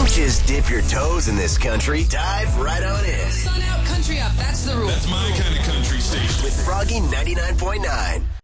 Don't just dip your toes in this country. Dive right on in. Sun out, country up. That's the rule. That's my kind of country station. With Froggy 99.9.